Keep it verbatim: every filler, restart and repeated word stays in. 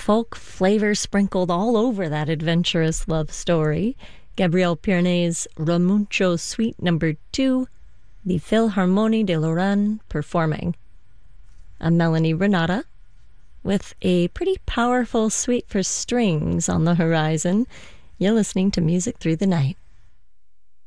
folk flavor sprinkled all over that adventurous love story. Gabriel Piernet's Ramuncho Suite Number Two, the Philharmonie de Lorraine performing. I'm Melanie Renata, with a pretty powerful suite for strings on the horizon. You're listening to Music Through the Night.